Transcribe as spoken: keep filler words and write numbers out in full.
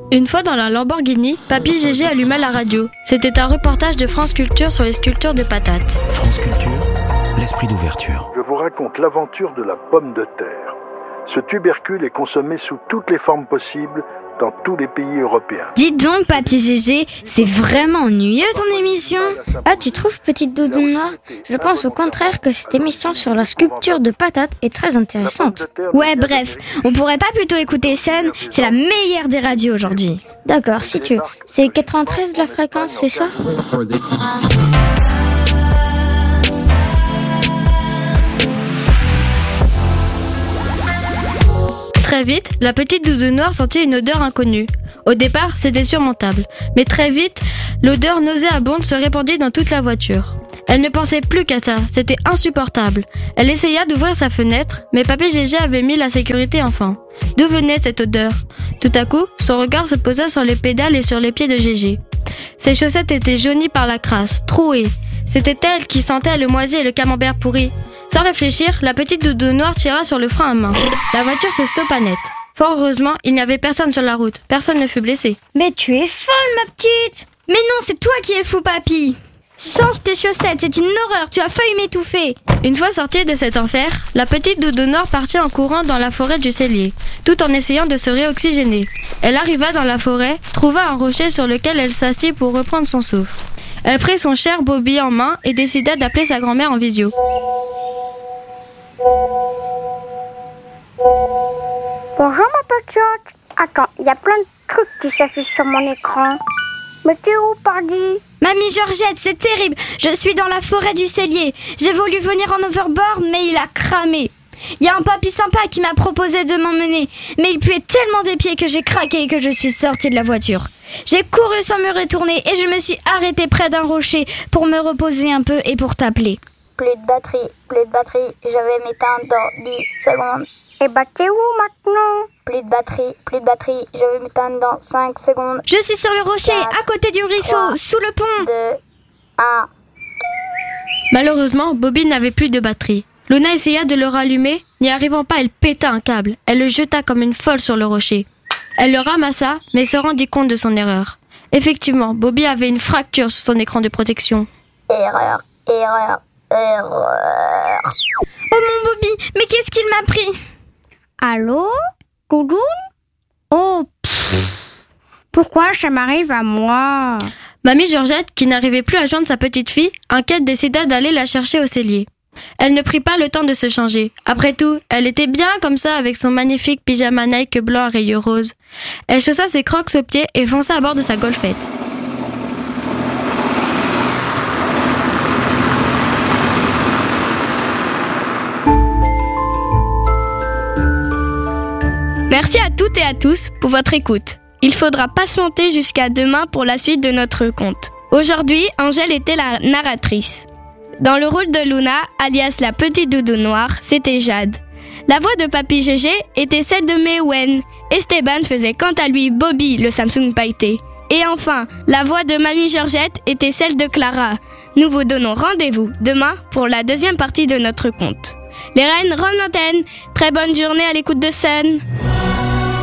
Une fois dans la Lamborghini, Papy Gégé alluma la radio. C'était un reportage de France Culture sur les sculptures de patates. France Culture, l'esprit d'ouverture. Je vous raconte l'aventure de la pomme de terre. Ce tubercule est consommé sous toutes les formes possibles dans tous les pays européens. Dites donc, Papy Gégé, c'est vraiment ennuyeux ton émission. Ah, tu trouves, petite doudoune noire? Je pense au contraire que cette émission sur la sculpture de patates est très intéressante. Ouais, bref, on pourrait pas plutôt écouter Sun? C'est la meilleure des radios aujourd'hui. D'accord, si tu veux. C'est quatre-vingt-treize la fréquence, c'est ça? Très vite, la petite doudoune noire sentit une odeur inconnue. Au départ, c'était surmontable. Mais très vite, l'odeur nauséabonde se répandit dans toute la voiture. Elle ne pensait plus qu'à ça, c'était insupportable. Elle essaya d'ouvrir sa fenêtre, mais Papy Gégé avait mis la sécurité enfin. D'où venait cette odeur? Tout à coup, son regard se posa sur les pédales et sur les pieds de Gégé. Ses chaussettes étaient jaunies par la crasse, trouées. C'était elle qui sentait le moisi et le camembert pourri. Sans réfléchir, la petite doudoune noire tira sur le frein à main. La voiture se stoppa net. Fort heureusement, il n'y avait personne sur la route. Personne ne fut blessé. Mais tu es folle, ma petite! Mais non, c'est toi qui es fou, Papy! Change tes chaussettes, c'est une horreur, tu as failli m'étouffer! Une fois sortie de cet enfer, la petite doudoune noire partit en courant dans la forêt du Cellier, tout en essayant de se réoxygéner. Elle arriva dans la forêt, trouva un rocher sur lequel elle s'assit pour reprendre son souffle. Elle prit son cher Bobby en main et décida d'appeler sa grand-mère en visio. Bonjour ma petite. Attends, il y a plein de trucs qui s'affichent sur mon écran. Mais t'es où, pardi? Mamie Georgette, c'est terrible. Je suis dans la forêt du Cellier. J'ai voulu venir en overboard, mais il a cramé. Il y a un papy sympa qui m'a proposé de m'emmener, mais il puait tellement des pieds que j'ai craqué et que je suis sortie de la voiture. J'ai couru sans me retourner et je me suis arrêtée près d'un rocher pour me reposer un peu et pour t'appeler. Plus de batterie, plus de batterie, je vais m'éteindre dans dix secondes. Et bah t'es où maintenant? Plus de batterie, plus de batterie, je vais m'éteindre dans cinq secondes. Je suis sur le rocher, quatre, à côté du ruisseau, trois, sous le pont. deux, un. Malheureusement, Bobby n'avait plus de batterie. Luna essaya de le rallumer, n'y arrivant pas, elle péta un câble. Elle le jeta comme une folle sur le rocher. Elle le ramassa, mais se rendit compte de son erreur. Effectivement, Bobby avait une fracture sur son écran de protection. Erreur, erreur, erreur. Oh mon Bobby, mais qu'est-ce qu'il m'a pris? Allô? Doudoune? Oh, pff. Pourquoi ça m'arrive à moi? Mamie Georgette, qui n'arrivait plus à joindre sa petite fille, inquiète décida d'aller la chercher au cellier. Elle ne prit pas le temps de se changer. Après tout, elle était bien comme ça avec son magnifique pyjama Nike blanc à rayures roses. Elle chaussa ses crocs aux pieds et fonça à bord de sa golfette. Merci à toutes et à tous pour votre écoute. Il faudra patienter jusqu'à demain pour la suite de notre conte. Aujourd'hui, Angèle était la narratrice. Dans le rôle de Luna, alias la petite doudoune noire, c'était Jade. La voix de Papy Gégé était celle de Mewen. Esteban faisait quant à lui Bobby, le Samsung pailleté. Et enfin, la voix de Mamie Georgette était celle de Clara. Nous vous donnons rendez-vous demain pour la deuxième partie de notre conte. Les reines rendent l'antenne. Très bonne journée à l'écoute de Sun.